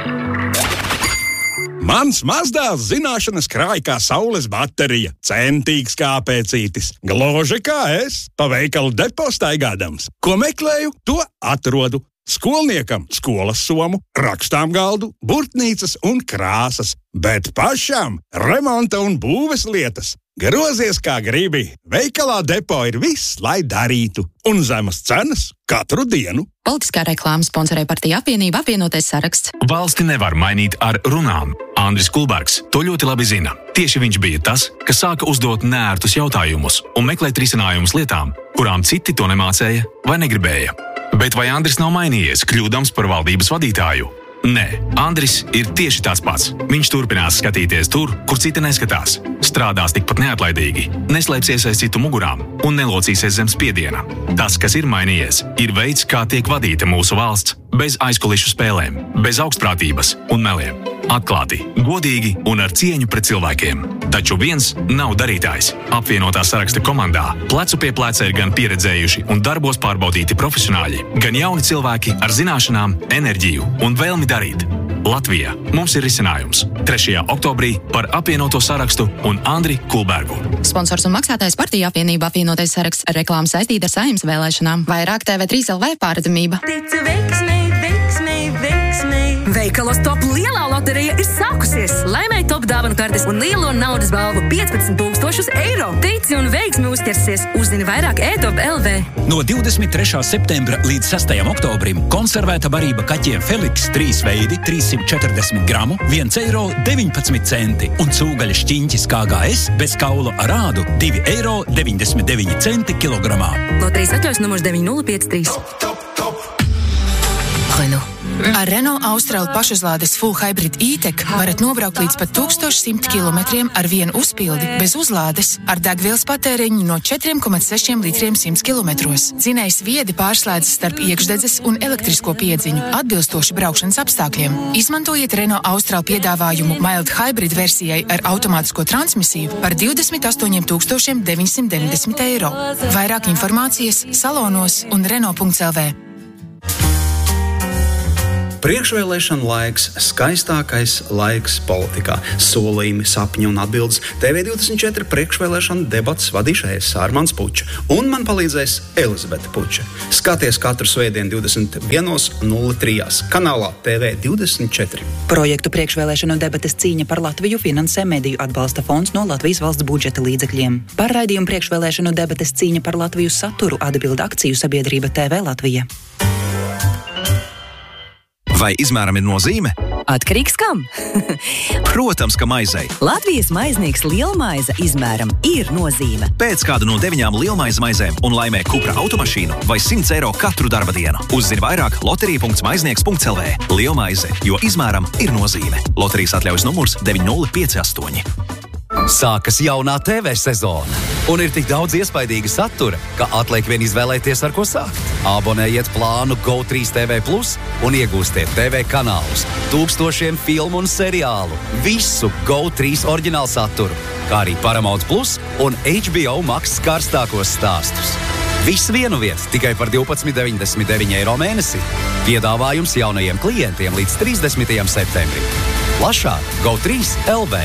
Mans mazdēls zināšanas krāj kā saules baterija, centīgs kā pēcītis, gluži kā es, pa veikalu depo staigādams. Ko meklēju, to atrodu. Skolniekam skolas somu, rakstām galdu, burtnīcas un krāsas, bet pašam remonta un būves lietas. Grozies kā gribi, veikalā depo ir viss, lai darītu, un zemas cenas katru dienu. Politiskā reklāma sponsorē partija Apvienība apvienotais saraksts. Valsti nevar mainīt ar runām. Andris Kulbergs to ļoti labi zina. Tieši viņš bija tas, kas sāka uzdot neērtus jautājumus un meklēt risinājumus lietām, kurām citi to nemācēja vai negribēja. Bet vai Andris nav mainījies, kļūdams par valdības vadītāju? Nē, Andris ir tieši tāds pats. Viņš turpinās skatīties tur, kur citi neskatās. Strādās tikpat neatlaidīgi, neslēpsies aiz citu mugurām un nelocīsies zem spiediena. Tas, kas ir mainījies, ir veids, kā tiek vadīta mūsu valsts, bez aizkulišu spēlēm, bez augstprātības un meliem. Atklāti, godīgi un ar cieņu pret cilvēkiem. Taču viens nav darītājs. Apvienotā saraksta komandā plecu pie pleca ir gan pieredzējuši un darbos pārbaudīti profesionāļi, gan jauni cilvēki ar zināšanām, enerģiju un vēlmi darīt. Latvijā mums ir risinājums. 3. oktobrī par apvienoto sarakstu un Andri Kulbergu. Sponsors un maksātājs partija Apvienība apvienotais saraksts. Reklāma saistīta ar Saeimas vēlēšanām. Vairāk TV3 LV pārredzamība. Tici veiksmei, veiksmei, veiksmei. Veikalos Top lielā loterija ir sākusies. Laimēj Top dāvanu kartes un lielo naudas balvu 15,000 eiro. Tici un veiksmi uzķersies. Uzzini vairāk e-Top LV. No 23. septembra līdz 6. oktobrim konservēta barība kaķiem Feliks 3 veidi 340 gramu 1,19 eiro un cūgaļa šķiņķis KGS bez kaula ar ādu 2,99 eiro kilogramā. Loterijas atļaujas numurs 9053. Renault. Ar Renault Austral pašuzlādes Full Hybrid E-Tech varat nobraukt līdz pat 1100 km ar vienu uzpildi bez uzlādes ar degvielas patēriņu no 4,6 litriem 100 km. Dzinējs viedi pārslēdzas starp iekšdedzes un elektrisko piedziņu atbilstoši braukšanas apstākļiem. Izmantojiet Renault Austral piedāvājumu Mild Hybrid versijai ar automātisko transmisiju par 28 990 eiro. Vairāk informācijas salonos un Renault.lv. Priekšvēlēšana laiks, skaistākais laiks politikā. Solījumi, sapņi un atbildes. TV24 priekšvēlēšana debats vadīšu es, Armands Puča, un man palīdzēs Elizabete Puča. Skaties katru svētdienu 21:03 kanālā TV24. Projektu priekšvēlēšanu debates cīņa par Latviju finansē Mediju atbalsta fonds no Latvijas valsts budžeta līdzekļiem. Par raidījumu priekšvēlēšanu debates cīņa par Latviju saturu atbilda akciju sabiedrība TV Latvija. Vai izmēram ir nozīme? Atkarīgs kam? Protams, ka maizei. Latvijas maiznieks lielmaize izmēram ir nozīme. Pēc kādu no 9 lielmaize maizēm un laimē Cupra automašīnu vai 100 eiro katru darba dienu. Uzzini vairāk loterija.maiznieks.lv. Lielmaize, jo izmēram ir nozīme. Loterijas atļaujas numurs 9058. Sākas jaunā TV sezona, un ir tik daudz iespaidīga satura, ka atliek vien izvēlēties, ar ko sākt. Abonējiet plānu GO3 TV Plus un iegūstiet TV kanālus, tūkstošiem filmu un seriālu, visu GO3 oriģinālu saturu, kā arī Paramount Plus un HBO Max karstākos stāstus. Viss vienu vietu tikai par 12,99 eiro mēnesī. Piedāvājums jaunajiem klientiem līdz 30. septembrim. Plašāk GO3 LV.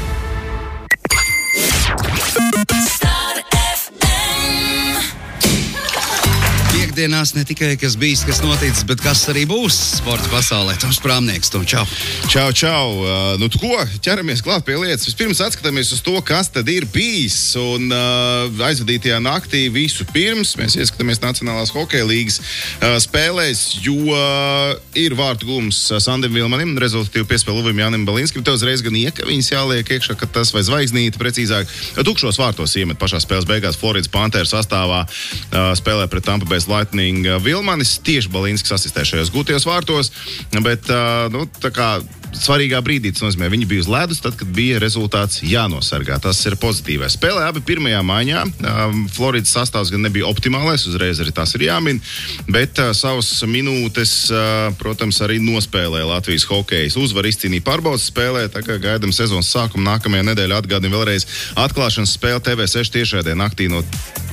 Piekdienās ne tikai kas bijis, kas noticis, bet kas arī būs sporta pasaulē. Toms Prāmnieks, Tom, čau. Čau. Nu, ko, ķeramies klāt pie lietas. Vispirms atskatāmies uz to, kas tad ir bijis. Un aizvadītajā naktī visu pirms mēs ieskatāmies Nacionālās hokeja līgas spēlēs, jo ir vārtu gums Sandim Vilmanim, rezultatīvi piespēl Uvim Jānim Balinskim. Tev uzreiz gan iekaviņas jāliek iekšā, ka tas vai zvaigznīti precīzāk. Tukšos vārtos iemet pašā spēles beigās Floridas Panthers sastāvā spēlē pret Tampa Bay Lightning Vilmanis. Tieši Balinskis asistē šajos gūtajos vārtos, bet tā kā svarīgā brīdī tas nozīmē, viņi bija uz ledus, tad, kad bija rezultāts jānosargā. Tas ir pozitīvais. Spēlē abi pirmajā maiņā. Floridas sastāvs gan nebija optimālais, uzreiz arī tas ir jāmin, bet savas minūtes, protams, arī nospēlēja Latvijas hokejs. Uzvar izcīnīja pārbaudas spēlē, tā kā gaidam sezonas sākumu nākamajā nedēļā. Atgādina vēlreiz atklāšanas spēle TV6 tiešraidē naktī no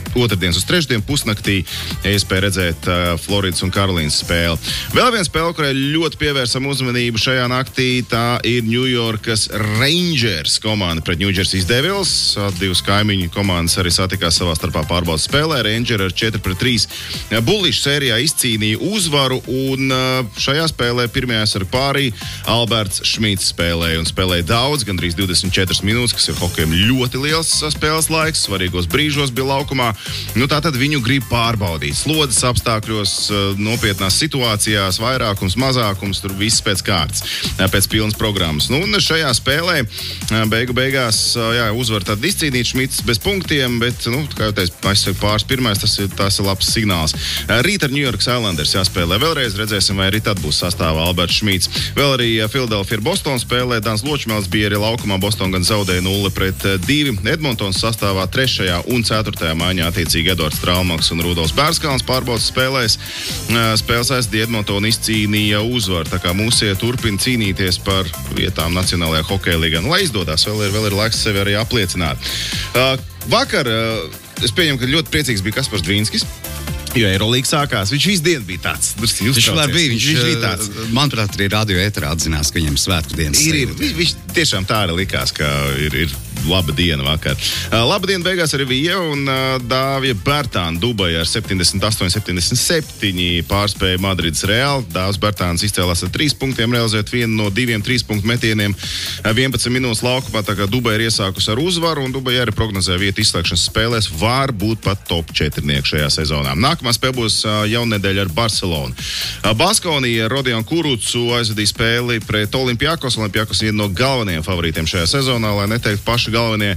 otrdienas uz trešdien pusnaktī iespēja redzēt Floridas un Karolīnas spēli. Vēl viena spēle, kurai ļoti pievērsam uzmanību šajā naktī, tā ir Ņujorkas Rangers komanda pret New Jersey Devils. Divas kaimiņu komandas arī satikās savā starpā pārbaudas spēlē. Rangers ar 4-3 bullišu sērijā izcīnīja uzvaru, un šajā spēlē pirmajā sargu pārī Alberts Šmits spēlēja un spēlēja daudz, gandrīz 24 minūtes, kas ir hokejam ļoti liels spēles laiks, svarīgos brīžos bija laukumā. Tātad viņu grib pārbaudīt. Slodzes apstākļos, nopietnās situācijās, vairākums, mazākums, tur viss pēc kārtas, pēc pilnas programmas. Un šajā spēlē beigās uzvar tad izcīnīt Šmits bez punktiem, bet, kā jau teicu, pāris pirmais, tas ir labs signāls. Rīt ar New York Islanders jāspēlē vēlreiz, redzēsim, vai arī tad būs sastāvā Alberts Šmits. Vēl arī Philadelphia ar Bostonu spēlē, Dans Ločmēls bija arī laukumā, Boston gan zaudēja 0-2. Edmontons sastāvā 3. un 4. maiņā attiecīgi Edvards Traumaks un Rudolfs Bērskalns pārbaudas spēlēs. Spēles aizdi Edmontona izcīnīja uzvaru, tā kā mūsie turpina cīnīties par vietām Nacionālajā hokeja līgā. Lai izdodās, vēl ir laiks sevi arī apliecināt. Vakar, es pieņemu, ka ļoti priecīgs bija Kaspars Dvīnskis, jo Eirolīga sākās. Viņš visu dienu bija tāds. Viņš bija tāds. Manuprāt, arī radio ēterā atzinās, ka viņam svētku dienas. Viņš tiešām tā arī likās, ka ir laba diena vakar. Laba diena beigās arī bija un Dāvija Bērtāna Dubajā ar 78-77 pārspēja Madrides Real. Dāvs Bērtāns izcēlās ar 3 punktiem, realizēt vienu no 2 3-punktu metieniem 11 minūtes laukumā, tā kā Dubaja ir iesākusi ar uzvaru un Dubaja arī prognozē vietu izslēgšanas spēlēs, var būt pat top 4 šajā sezonā. Nākamā spēle būs jaunedēļa ar Barcelonu. Baskonija Rodion Kurucu aizvadīja spēli pret Olimpiakos. Olimpiakos ir viena no galvenajiem favorītiem šajā sezonā, lai neteikt paši galvenie.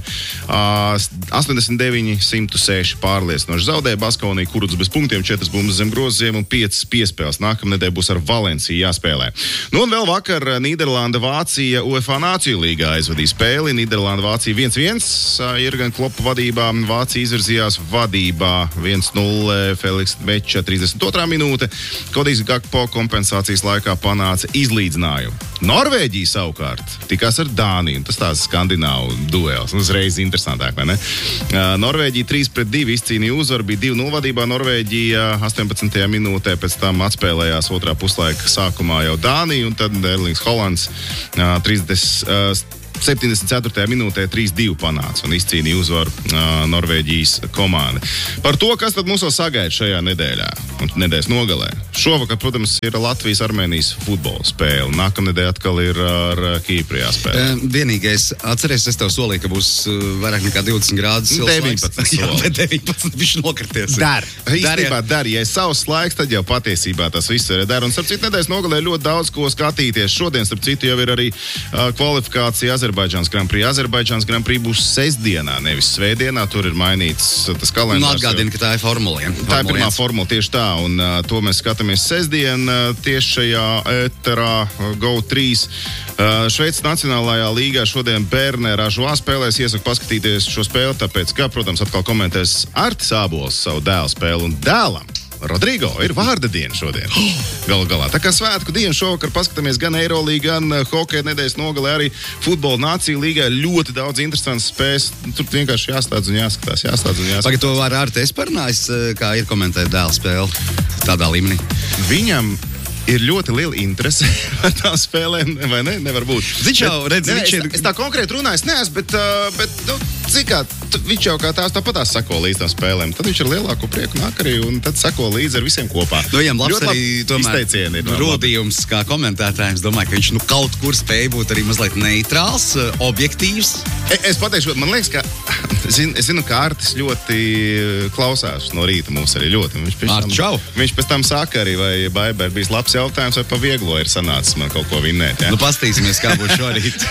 89-106 pārliecinoši zaudēja Baskonija, Kurucs bez punktiem, 4 bumbas zem groziem un 5 piespēles. Nākamnedēļ būs ar Valenciju jāspēlē. Un vēl vakar Nīderlanda-Vācija UEFA Nāciju līgā aizvadīja spēli. Nīderlanda-Vācija 1-1. Jurgen Kloppa vadībā Vācija izvirzījās vadībā 1-0. Feliks Meča 32. minūte. Kodijs Gakpo kompensācijas laikā panāca izlīdzinājumu. Norvēģija savukārt tikās ar Dāniju. Tas tās skandināvu duels. Uzreiz interesantāk, vai ne? Norvēģija 3-2 izcīnīja uzvaru, bija 2-0 vadībā. Norvēģija 18. minūtē pēc tam atspēlējās otrā puslaika sākumā jau Dāniju, un tad Erlings Holands 74. minūtē 3-2 panāca un izcīnīja uzvaru Norvēģijas komanda. Par to, kas tad mūs vēl sagaida šajā nedēļā un nedēļas nogalē. Šovakar, protams, ir Latvijas-Armēnijas futbola spēle. Nākamnedēļ atkal ir ar Kīpru jāspēlē. Vienīgais, atceries, es tev solīju, ka būs vairāk nekā 20 grādus. 19 Jā, 19 viņš nokrities. Dar. Ja ir savs laiks, tad jau patiesībā tas viss ir dar. Un starp citu nedēļas nogalē ļoti daudz ko skatīties. Šodien, starp citu, jau ir arī kvalifikācija Azerbaidžāns Grand Prix. Azerbaidžāns Grand Prix būs sestdienā, nevis svētdienā. Tur ir mainīts tas kalendārs. Atgādina, ka tā ir Formula 1. Tā ir pirmā formula, tieši tā. Un to mēs skatāmies sestdien tieši šajā ēterā GO3. Šveices Nacionālajā līgā šodien Bernē Ražuā spēlēs. Iesaku paskatīties šo spēli, tāpēc, ka, protams, atkal komentēs Artis Ābols savu dēlu spēli. Un dēlam Rodrigo ir vārda diena šodien. Galu galā. Tā kā svētku dienu šovakar paskatāmies gan Eirolīga, gan hokeja nedēļas nogalē, arī futbola Nāciju līgā ļoti daudz interesantas spēles. Tur vienkārši jāstāds un jāskatās. Pagad to var Artis parunājis, kā ir komentēt dēlu spēli tādā līmenī. Viņam ir ļoti liela interese par tām spēlēm, vai ne? Nevar būt. Es tā konkrēti runāju, bet cik kā, viņš jau kā tāpatās sako līdz tām spēlēm. Tad viņš ar lielāko prieku nāk arī un tad sako līdzi ar visiem kopā. Viņam labs arī tomēr rodījums kā komentētājiem. Es domāju, ka viņš kaut kur spēja būt arī mazliet neitrāls, objektīvs. Es pateikšu, man liekas, ka es zinu, ka Artis ļoti klausās no rīta mūs arī ļoti. Viņš pēc tam saka arī, vai Baiber bijis labs jautājums, vai pa vieglo ir sanācis man kaut ko vinnēt. Ja? Pastīsimies, kā būs šorīt.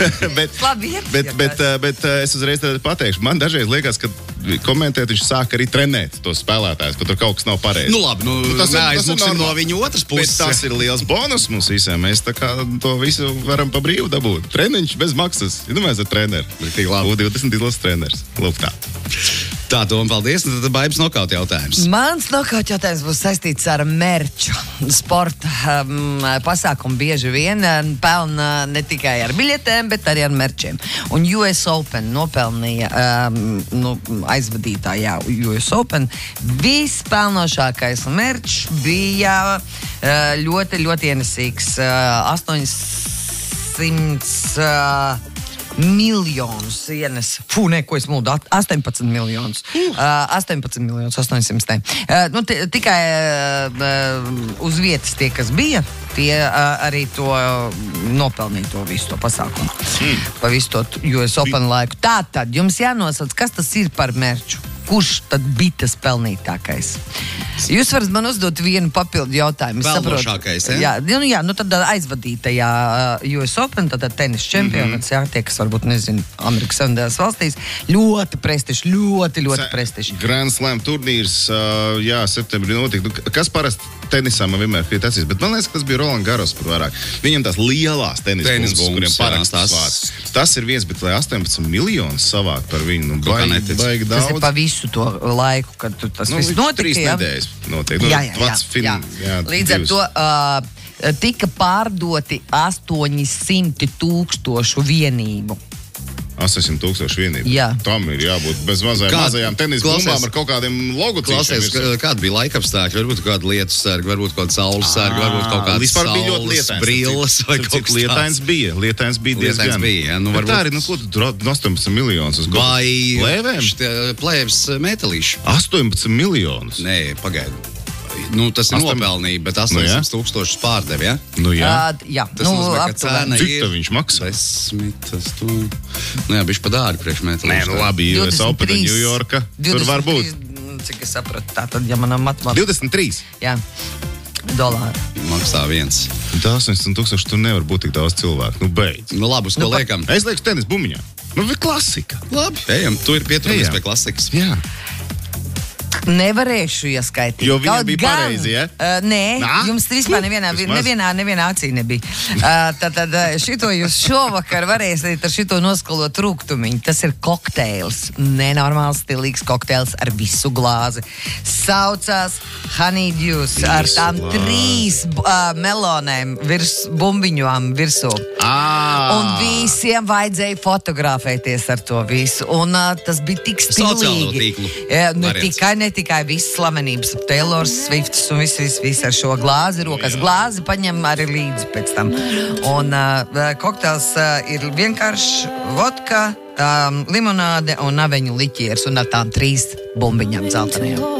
bet es uzreiz pateikšu. Man dažreiz liekas, ka komentēt viņš sāk arī trenēt tos spēlētājus, ka tur kaut kas nav pareizi. Labi, tas ir no viņu otras puses. Bet tas ir liels bonus mums visiem. Mēs tā kā to visu varam pa brīvu dabūt. Treniņš bez maksas. Iedomājies ar treneru. U20 izlases treneris. Lūk tā. Tā, Tom, paldies. Tad Baibas nokaut jautājums. Mans nokaut jautājums būs saistīts ar merču. Sporta pasākumu bieži vien pelna ne tikai ar biļetēm, bet arī ar merčiem. Un US Open nopelnīja aizvadītājā US Open. Vispelnošākais merčs bija ļoti, ļoti ienesīgs. 800 miljonus ienes. Ko es mūdu? 18 miljonus. 18 miljonus, 800. Tikai uz vietas tie, kas bija, tie arī to nopelnīja to visu to pasākumu. Pa visu to US Open laiku. Tātad jums jānosauc, kas tas ir par merču. Kurš tad bija tas pelnītākais? Jūs varat man uzdot vienu papildu jautājumu. Pelnošākais, ja? Jā, tad aizvadītajā US Open, tad tenis čempionāts, tie, kas varbūt nezinu, Amerikas Savienotās valstīs, ļoti prestižs, ļoti prestižs. Grand Slam turnīrs, septembrī notika. Kas parasti tenisā man vienmēr krīt acīs, bet man liekas, ka tas bija Roland Garros par vairāk. Viņam tās lielās tenis bungas, kuriem parakstās vārds. Tas ir viens, bet lai 18 miljonus savākt par viņu, baigi daudz. Tas ir pa visu to laiku, kad tas viss notika. 3 nedēļas notiek. Jā. Līdz ar to tika pārdoti 800,000 vienību. 800,000 vienību. Jā. Tam ir jābūt bez mazajām tenis bumbām ar kaut kādiem logocīšiem. Kāda bija laikapstākļi? Varbūt kāda lietus sērga, varbūt kāda saules sērga, varbūt kaut kāda saules brilles vai kaut kas lietains bija. Lietains bija diezgan. Varbūt... Tā arī, ko tu 18 miljonus uz plēvēm? Plēvs metālīši. 18 miljonus? Nē, pagaidu. Tas ir nopelnība, bet 800,000 pārdevi, ja? Jā. Tas nozīmē, ka cena cik tev viņš maksā? 10, bišķi pa dārgi priekš metālīši. Nē, labi, US Open New Yorka. Tur var būt. Cik es sapratu, tātad, ja manam matemātikā. 23? Jā. Dolāri. Maksā viens. 800,000 tur nevar būt tik daudz cilvēku. Beidz. Labi, uz ko liekam? Es lieku tenis bumiņā. Klasika. Labi, ejam. Tu ir pieturamies pie klasikas. Jā. Nevarēšu ieskaitīt. Jo viņam bija pareizi, ja? Nē, jums vispār nevienā acī nebija. Tad šito jūs šovakar varēsiet ar šito noskalot rūgtumiņu. Tas ir kokteils. Nenormāls stilīgs kokteils ar visu glāzi. Saucās Honeydews ar tām 3 melonēm bumbiņām virsū. Un visiem vajadzēja fotografēties ar to visu. Un tas bija tik stilīgi. Ne tikai visas slavenības, Taylors, Swifts un viss ar šo glāzi, rokas glāzi paņem arī līdzi pēc tam. Un kokteils ir vienkārši vodka, limonāde un aveņu liķieris un ar tām 3 bumbiņām dzeltenajām.